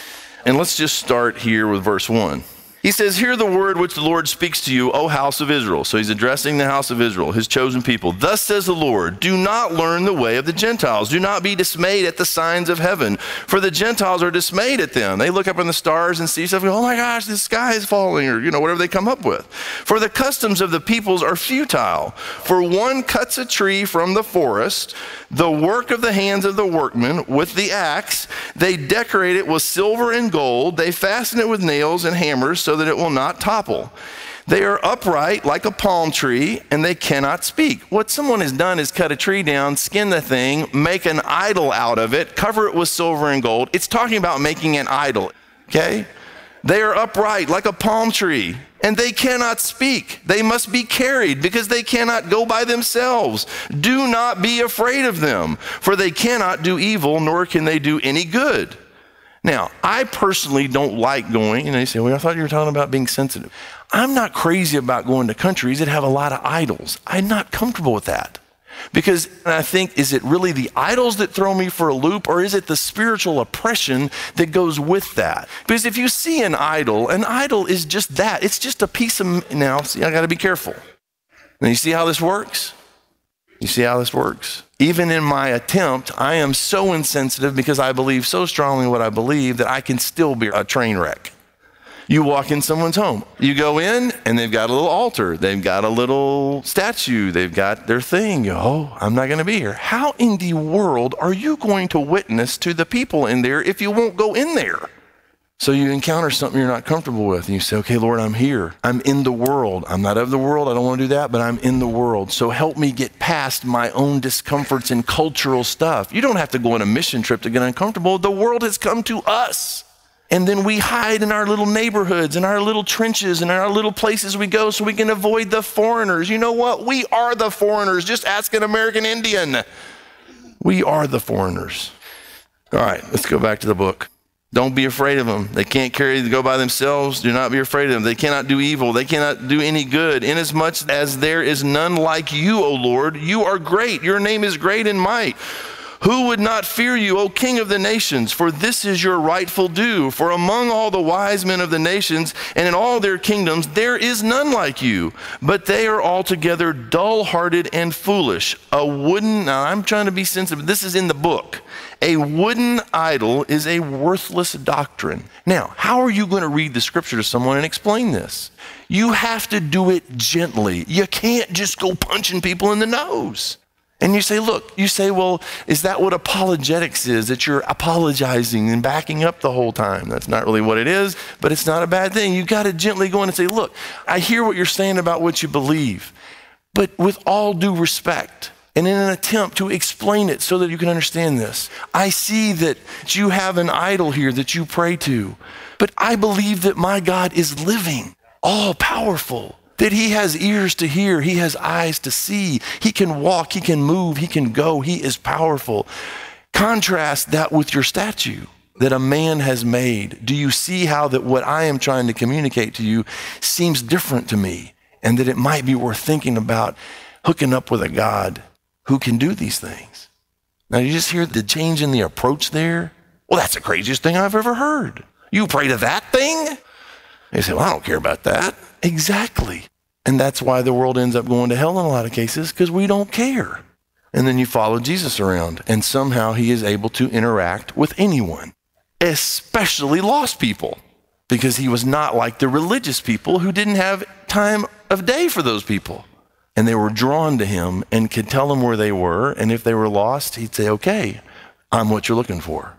And let's just start here with verse one. He says, hear the word which the Lord speaks to you, O house of Israel. So he's addressing the house of Israel, his chosen people. Thus says the Lord, do not learn the way of the Gentiles. Do not be dismayed at the signs of heaven, for the Gentiles are dismayed at them. They look up in the stars and see stuff and go, oh my gosh, the sky is falling, or you know, whatever they come up with. For the customs of the peoples are futile. For one cuts a tree from the forest, the work of the hands of the workmen with the axe. They decorate it with silver and gold. They fasten it with nails and hammers so that it will not topple. They are upright like a palm tree, and they cannot speak. What someone has done is cut a tree down, skin the thing, make an idol out of it, cover it with silver and gold. It's talking about making an idol, okay? They are upright like a palm tree, and they cannot speak. They must be carried because they cannot go by themselves. Do not be afraid of them, for they cannot do evil, nor can they do any good. Now, I personally don't like going, and they say, well, I thought you were talking about being sensitive. I'm not crazy about going to countries that have a lot of idols. I'm not comfortable with that. Because I think, is it really the idols that throw me for a loop, or is it the spiritual oppression that goes with that? Because if you see an idol, an idol is just that. It's just a piece of, now, see, I got to be careful. Now, you see how this works? You see how this works? Even in my attempt, I am so insensitive because I believe so strongly what I believe that I can still be a train wreck. You walk in someone's home. You go in and they've got a little altar. They've got a little statue. They've got their thing. You go, oh, I'm not going to be here. How in the world are you going to witness to the people in there if you won't go in there? So you encounter something you're not comfortable with and you say, okay, Lord, I'm here. I'm in the world. I'm not of the world. I don't want to do that, but I'm in the world. So help me get past my own discomforts and cultural stuff. You don't have to go on a mission trip to get uncomfortable. The world has come to us. And then we hide in our little neighborhoods, in our little trenches, in our little places we go so we can avoid the foreigners. You know what? We are the foreigners. Just ask an American Indian. We are the foreigners. All right, let's go back to the book. Don't be afraid of them. They can't carry to go by themselves. Do not be afraid of them. They cannot do evil. They cannot do any good. Inasmuch as there is none like you, O Lord, you are great. Your name is great in might. Who would not fear you, O King of the nations? For this is your rightful due. For among all the wise men of the nations and in all their kingdoms, there is none like you. But they are altogether dull-hearted and foolish. A wooden, now I'm trying to be sensitive. This is in the book. A wooden idol is a worthless doctrine. Now, how are you going to read the scripture to someone and explain this? You have to do it gently. You can't just go punching people in the nose. And you say, look, you say, well, is that what apologetics is? That you're apologizing and backing up the whole time? That's not really what it is, but it's not a bad thing. You got to gently go in and say, look, I hear what you're saying about what you believe, but with all due respect, and in an attempt to explain it so that you can understand this, I see that you have an idol here that you pray to, but I believe that my God is living, all powerful, that he has ears to hear, he has eyes to see, he can walk, he can move, he can go, he is powerful. Contrast that with your statue that a man has made. Do you see how that what I am trying to communicate to you seems different to me, and that it might be worth thinking about hooking up with a God who can do these things? Now you just hear the change in the approach there? Well, that's the craziest thing I've ever heard. You pray to that thing? They say, well, I don't care about that. Exactly. And that's why the world ends up going to hell in a lot of cases, because we don't care. And then you follow Jesus around, and somehow he is able to interact with anyone, especially lost people, because he was not like the religious people who didn't have time of day for those people. And they were drawn to him and could tell them where they were. And if they were lost, he'd say, okay, I'm what you're looking for.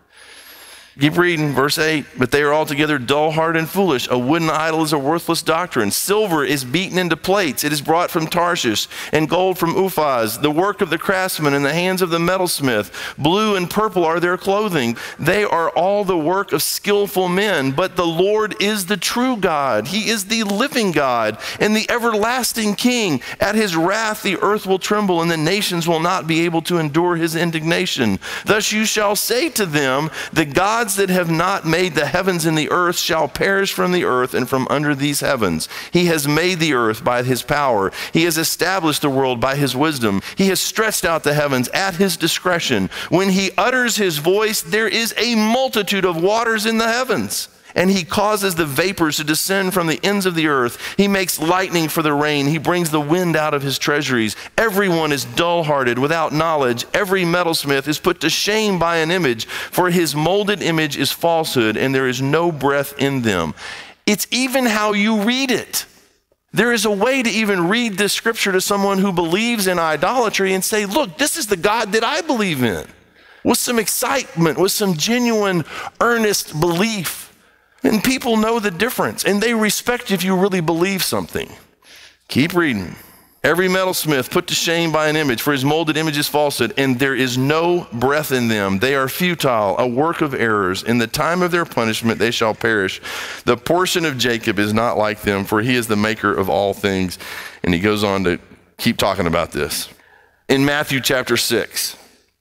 Keep reading, verse eight. But they are altogether dull-hearted and foolish. A wooden idol is a worthless doctrine. Silver is beaten into plates. It is brought from Tarshish, and gold from Uphaz, the work of the craftsman in the hands of the metalsmith. Blue and purple are their clothing. They are all the work of skillful men. But the Lord is the true God. He is the living God and the everlasting King. At his wrath the earth will tremble, and the nations will not be able to endure his indignation. Thus you shall say to them, the gods that have not made the heavens and the earth shall perish from the earth and from under these heavens. He has made the earth by his power. He has established the world by his wisdom. He has stretched out the heavens at his discretion. When he utters his voice, there is a multitude of waters in the heavens. And he causes the vapors to descend from the ends of the earth. He makes lightning for the rain. He brings the wind out of his treasuries. Everyone is dull-hearted, without knowledge. Every metalsmith is put to shame by an image, for his molded image is falsehood, and there is no breath in them. It's even how you read it. There is a way to even read this scripture to someone who believes in idolatry and say, look, this is the God that I believe in, with some excitement, with some genuine, earnest belief. And people know the difference, and they respect if you really believe something. Keep reading. Every metalsmith put to shame by an image, for his molded image is falsehood, and there is no breath in them. They are futile, a work of errors. In the time of their punishment they shall perish. The portion of Jacob is not like them, for he is the maker of all things. And he goes on to keep talking about this. In Matthew chapter six,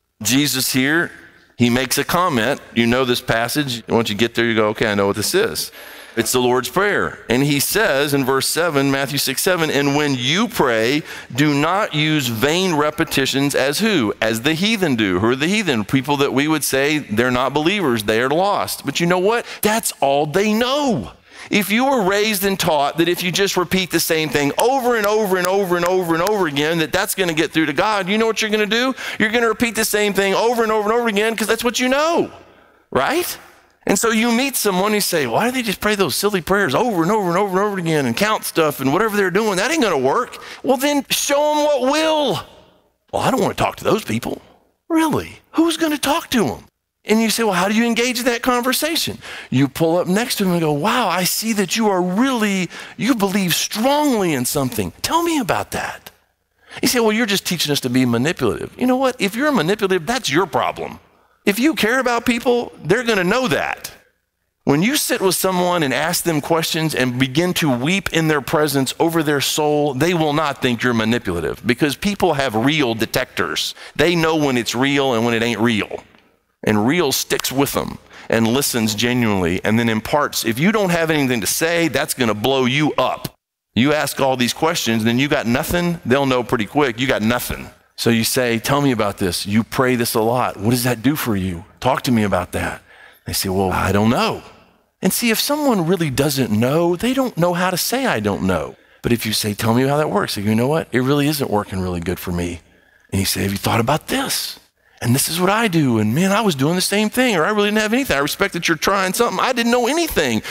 Jesus here, he makes a comment. You know this passage. Once you get there, you go, okay, I know what this is. It's the Lord's Prayer. And he says in verse seven, Matthew six, seven, and when you pray, do not use vain repetitions as who? As the heathen do. Who are the heathen? People that we would say they're not believers. They are lost. But you know what? That's all they know. If you were raised and taught that if you just repeat the same thing over and over and over and over and over again, that that's going to get through to God, you know what you're going to do? You're going to repeat the same thing over and over and over again because that's what you know, right? And so you meet someone, you say, why do they just pray those silly prayers over and over and over and over again and count stuff and whatever they're doing? That ain't going to work. Well, then show them what will. Well, I don't want to talk to those people. Really? Who's going to talk to them? And you say, well, how do you engage in that conversation? You pull up next to them and go, wow, I see that you are really, you believe strongly in something. Tell me about that. You say, well, you're just teaching us to be manipulative. You know what? If you're manipulative, that's your problem. If you care about people, they're going to know that. When you sit with someone and ask them questions and begin to weep in their presence over their soul, they will not think you're manipulative, because people have real detectors. They know when it's real and when it ain't real. And real sticks with them and listens genuinely and then imparts. If you don't have anything to say, that's going to blow you up. You ask all these questions, then you got nothing, they'll know pretty quick you got nothing. So you say, tell me about this. You pray this a lot. What does that do for you? Talk to me about that. They say, well, I don't know. And see, if someone really doesn't know, they don't know how to say, I don't know. But if you say, tell me how that works, they go, you know what? It really isn't working really good for me. And you say, have you thought about this? And this is what I do. And man, I was doing the same thing, or I really didn't have anything. I respect that you're trying something. I didn't know anything.